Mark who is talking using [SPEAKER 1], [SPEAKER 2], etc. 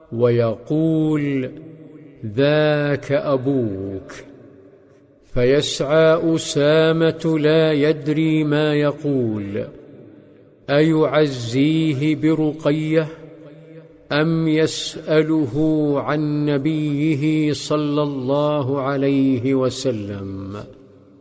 [SPEAKER 1] ويقول: ذاك أبوك. فيسعى أسامة لا يدري ما يقول، أيعزيه برقية أم يسأله عن نبيه صلى الله عليه وسلم؟